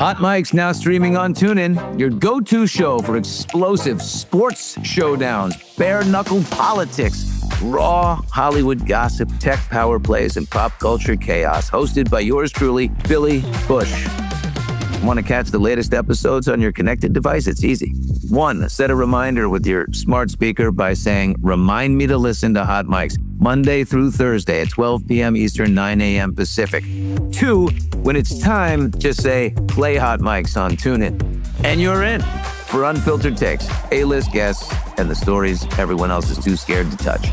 Hot Mic's now streaming on TuneIn, your go-to show for explosive sports showdowns, bare-knuckle politics, raw Hollywood gossip, tech power plays, and pop culture chaos. Hosted by yours truly, Billy Bush. Want to catch the latest episodes on your connected device? It's easy. 1, set a reminder with your smart speaker by saying, "Remind me to listen to Hot Mics Monday through Thursday at 12 p.m. Eastern, 9 a.m. Pacific." 2, when it's time, just say, "Play Hot Mics on TuneIn." And you're in for unfiltered takes, A-list guests, and the stories everyone else is too scared to touch.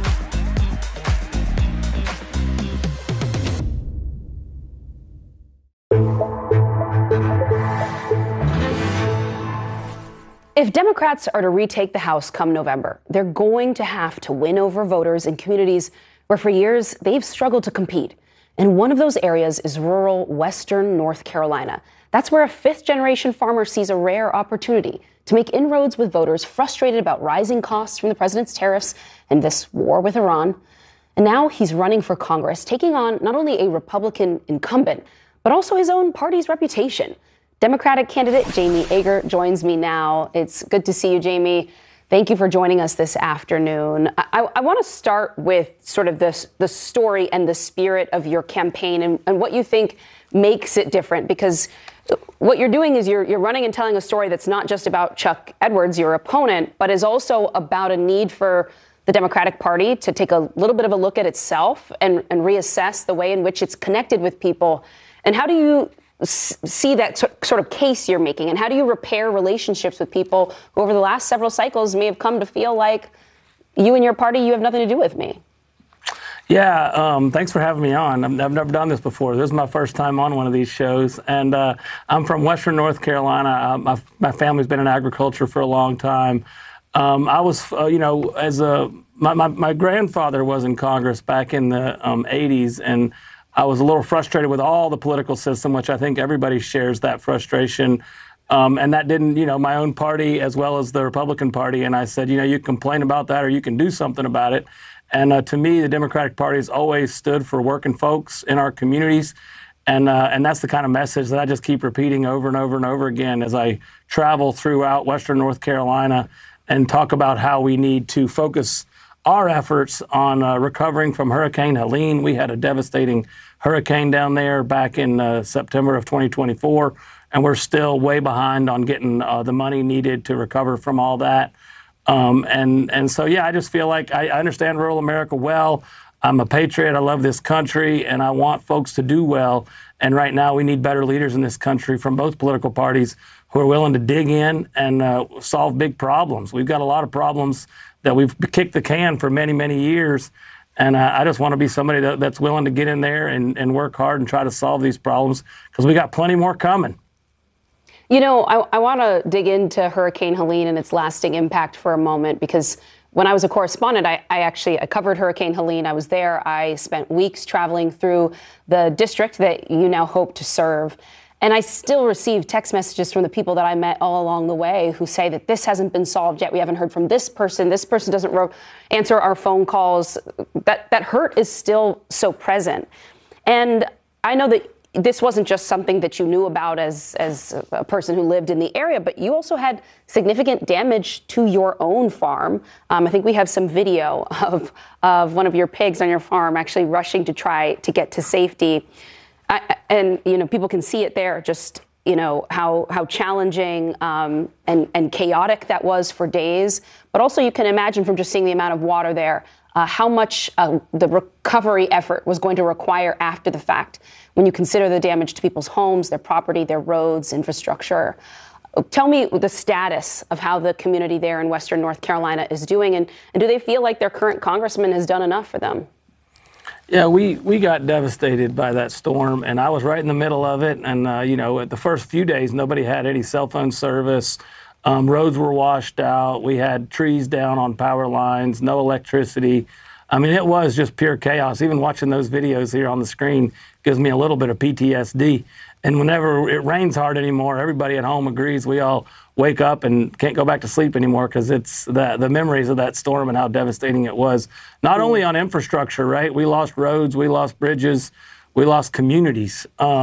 If Democrats are to retake the House come November, they're going to have to win over voters in communities where for years they've struggled to compete. And one of those areas is rural western North Carolina. That's where a fifth-generation farmer sees a rare opportunity to make inroads with voters frustrated about rising costs from the president's tariffs and this war with Iran. And now he's running for Congress, taking on not only a Republican incumbent, but also his own party's reputation. Democratic candidate Jamie Ager joins me now. It's good to see you, Jamie. Thank you for joining us this afternoon. I want to start with sort of the story and the spirit of your campaign and what you think makes it different, because what you're doing is you're running and telling a story that's not just about Chuck Edwards, your opponent, but is also about a need for the Democratic Party to take a little bit of a look at itself and reassess the way in which it's connected with people. And how do you see that sort of case you're making, and how do you repair relationships with people who over the last several cycles may have come to feel like you and your party, you have nothing to do with me? Yeah, thanks for having me on. I've never done this before. This is my first time on one of these shows, and I'm from Western North Carolina. My family's been in agriculture for a long time. I was, my grandfather was in Congress back in the 80s, and I was a little frustrated with all the political system, which I think everybody shares that frustration. And that didn't, my own party as well as the Republican Party. And I said, you can complain about that or you can do something about it. And to me, the Democratic Party has always stood for working folks in our communities. And that's the kind of message that I just keep repeating over and over and over again as I travel throughout Western North Carolina and talk about how we need to focus our efforts on recovering from Hurricane Helene. We had a devastating hurricane down there back in September of 2024, and we're still way behind on getting the money needed to recover from all that. And so, I just feel like I understand rural America well. I'm a patriot. I love this country, and I want folks to do well. And right now, we need better leaders in this country from both political parties who are willing to dig in and solve big problems. We've got a lot of problems that we've kicked the can for many, many years. And I just want to be somebody that's willing to get in there and work hard and try to solve these problems, because we got plenty more coming. I want to dig into Hurricane Helene and its lasting impact for a moment, because when I was a correspondent, I covered Hurricane Helene. I was there. I spent weeks traveling through the district that you now hope to serve. And I still receive text messages from the people that I met all along the way who say that this hasn't been solved yet. We haven't heard from this person. This person doesn't answer our phone calls. That hurt is still so present. And I know that this wasn't just something that you knew about as a person who lived in the area, but you also had significant damage to your own farm. I think we have some video of one of your pigs on your farm actually rushing to try to get to safety. And people can see it there, just how challenging and chaotic that was for days. But also you can imagine from just seeing the amount of water there, how much the recovery effort was going to require after the fact, when you consider the damage to people's homes, their property, their roads, infrastructure. Tell me the status of how the community there in Western North Carolina is doing, and do they feel like their current congressman has done enough for them? Yeah, we got devastated by that storm, and I was right in the middle of it. And, at the first few days, nobody had any cell phone service. Roads were washed out. We had trees down on power lines, no electricity. I mean, it was just pure chaos. Even watching those videos here on the screen gives me a little bit of PTSD. And whenever it rains hard anymore, everybody at home agrees. We all wake up and can't go back to sleep anymore, because it's the memories of that storm and how devastating it was. Not only on infrastructure, right? We lost roads, we lost bridges, we lost communities.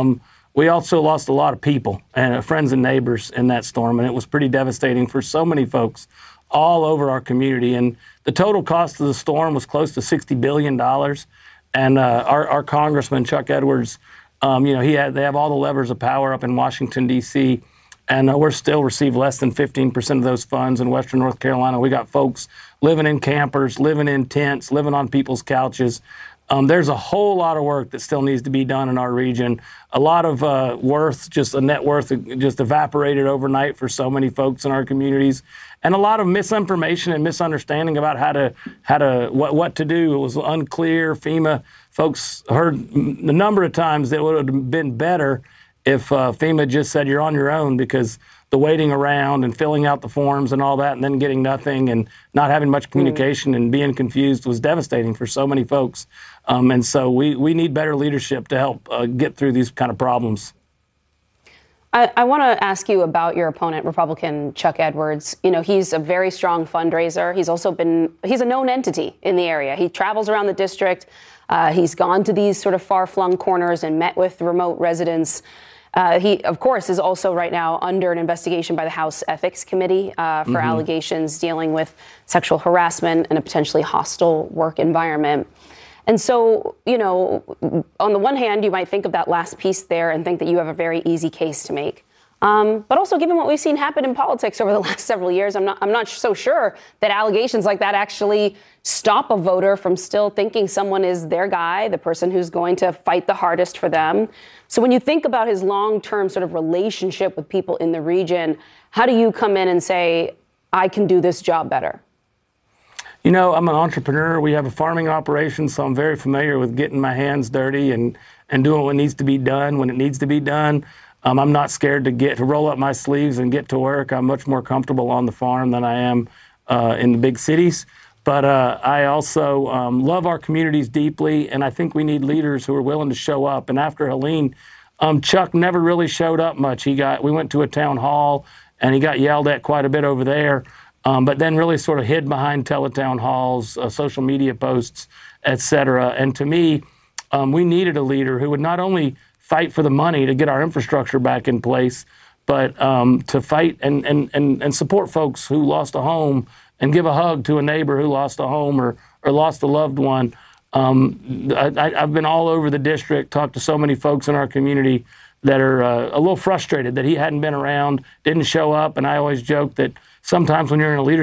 we also lost a lot of people and friends and neighbors in that storm, and it was pretty devastating for so many folks all over our community. And the total cost of the storm was close to $60 billion. And our Congressman, Chuck Edwards, they have all the levers of power up in Washington, D.C., and we're still receive less than 15% of those funds in Western North Carolina. We got folks living in campers, living in tents, living on people's couches. There's a whole lot of work that still needs to be done in our region. A lot of net worth just evaporated overnight for so many folks in our communities, and a lot of misinformation and misunderstanding about what to do. It was unclear. FEMA folks heard the number of times that it would have been better if FEMA just said you're on your own, because the waiting around and filling out the forms and all that and then getting nothing and not having much communication and being confused was devastating for so many folks. And so we need better leadership to help get through these kind of problems. I want to ask you about your opponent, Republican Chuck Edwards. He's a very strong fundraiser. He's a known entity in the area. He travels around the district. He's gone to these sort of far-flung corners and met with remote residents. He, of course, is also right now under an investigation by the House Ethics Committee for allegations dealing with sexual harassment and a potentially hostile work environment. And so, on the one hand, you might think of that last piece there and think that you have a very easy case to make. But also, given what we've seen happen in politics over the last several years, I'm not so sure that allegations like that actually stop a voter from still thinking someone is their guy, the person who's going to fight the hardest for them. So when you think about his long-term sort of relationship with people in the region, how do you come in and say, I can do this job better? I'm an entrepreneur. We have a farming operation, so I'm very familiar with getting my hands dirty and doing what needs to be done when it needs to be done. I'm not scared to roll up my sleeves and get to work. I'm much more comfortable on the farm than I am in the big cities. But I also love our communities deeply, and I think we need leaders who are willing to show up. And after Helene, Chuck never really showed up much. We went to a town hall, and he got yelled at quite a bit over there, but then really sort of hid behind teletown halls, social media posts, et cetera. And to me, we needed a leader who would not only fight for the money to get our infrastructure back in place, but to fight and support folks who lost a home and give a hug to a neighbor who lost a home or lost a loved one. I've been all over the district, talked to so many folks in our community that are a little frustrated that he hadn't been around, didn't show up. And I always joke that sometimes when you're in a leadership